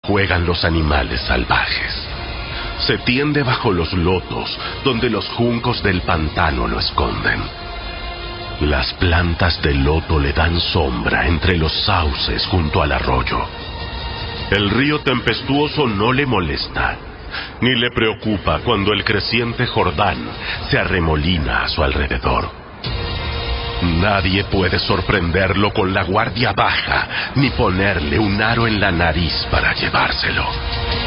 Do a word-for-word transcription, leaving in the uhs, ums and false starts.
juegan los animales salvajes. Se tiende bajo los lotos, donde los juncos del pantano lo esconden. Las plantas de loto le dan sombra entre los sauces junto al arroyo. El río tempestuoso no le molesta, ni le preocupa cuando el creciente Jordán se arremolina a su alrededor. Nadie puede sorprenderlo con la guardia baja, ni ponerle un aro en la nariz para llevárselo.